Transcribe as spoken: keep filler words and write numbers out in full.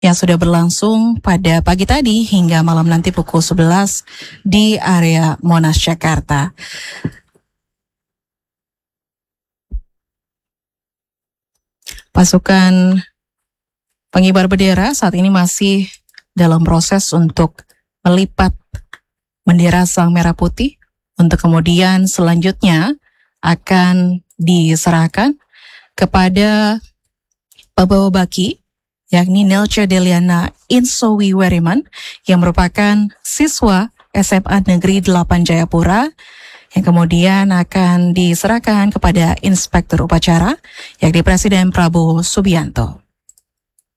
yang sudah berlangsung pada pagi tadi hingga malam nanti pukul sebelas di area Monas, Jakarta. Pasukan pengibar bendera saat ini masih dalam proses untuk melipat bendera Sang Merah Putih untuk kemudian selanjutnya akan diserahkan kepada pembawa baki, yakni Nelce Deliana Insowi Weriman yang merupakan siswa S M A Negeri delapan Jayapura yang kemudian akan diserahkan kepada Inspektur Upacara yakni Presiden Prabowo Subianto.